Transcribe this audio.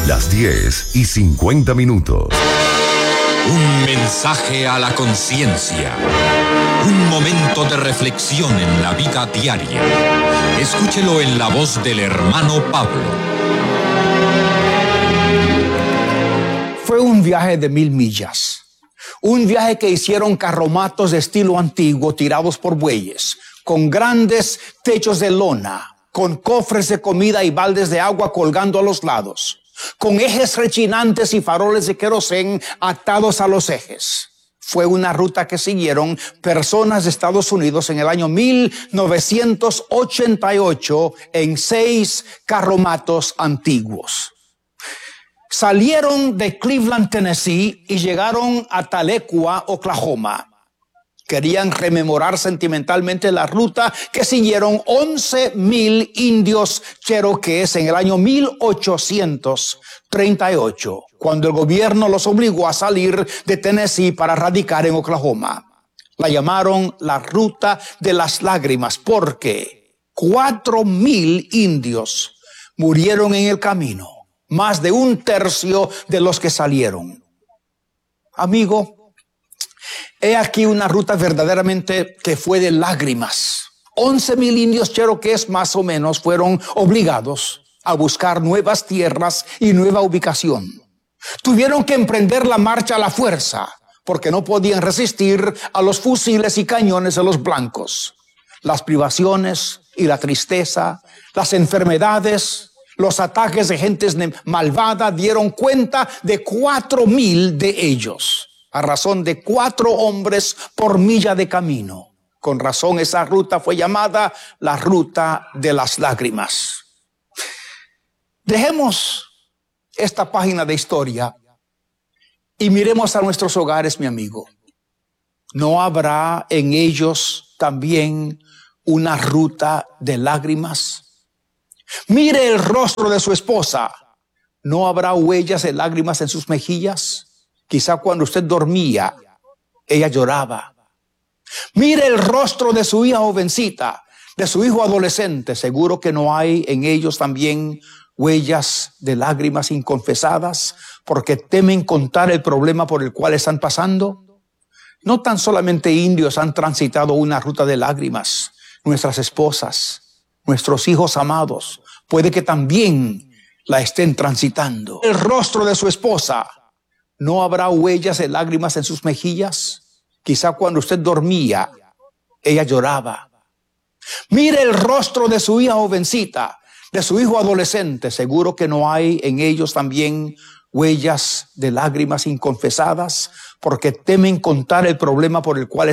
Las 10:50. Un mensaje a la conciencia. Un momento de reflexión en la vida diaria. Escúchelo en la voz del hermano Pablo. Fue un viaje de 1000 millas. Un viaje que hicieron carromatos de estilo antiguo tirados por bueyes, con grandes techos de lona, con cofres de comida y baldes de agua colgando a los lados, con ejes rechinantes y faroles de querosén atados a los ejes. Fue una ruta que siguieron personas de Estados Unidos en el año 1988 en 6 carromatos antiguos. Salieron de Cleveland, Tennessee, y llegaron a Tahlequah, Oklahoma. Querían rememorar sentimentalmente la ruta que siguieron 11,000 indios cherokees en el año 1838, cuando el gobierno los obligó a salir de Tennessee para radicar en Oklahoma. La llamaron la Ruta de las Lágrimas porque 4,000 indios murieron en el camino. Más de 1/3 de los que salieron. Amigo, he aquí una ruta verdaderamente que fue de lágrimas. 11,000 indios cherokees más o menos fueron obligados a buscar nuevas tierras y nueva ubicación. Tuvieron que emprender la marcha a la fuerza porque no podían resistir a los fusiles y cañones de los blancos. Las privaciones y la tristeza, las enfermedades, los ataques de gentes malvada dieron cuenta de 4,000 de ellos, a razón de 4 hombres por milla de camino. Con razón esa ruta fue llamada la Ruta de las Lágrimas. Dejemos esta página de historia y miremos a nuestros hogares, mi amigo. ¿No habrá en ellos también una ruta de lágrimas? Mire el rostro de su esposa. ¿No habrá huellas de lágrimas en sus mejillas? Quizá cuando usted dormía, ella lloraba. Mire el rostro de su hija jovencita, de su hijo adolescente. Seguro que no hay en ellos también huellas de lágrimas inconfesadas porque temen contar el problema por el cual están pasando. No tan solamente indios han transitado una ruta de lágrimas, nuestras esposas, nuestros hijos amados, puede que también la estén transitando. El rostro de su esposa, ¿no habrá huellas de lágrimas en sus mejillas? Quizá cuando usted dormía, ella lloraba. Mire el rostro de su hija jovencita, de su hijo adolescente. Seguro que no hay en ellos también huellas de lágrimas inconfesadas porque temen contar el problema por el cual